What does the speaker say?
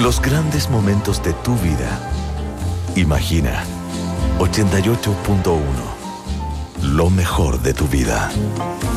Los grandes momentos de tu vida. Imagina. 88.1. Lo mejor de tu vida.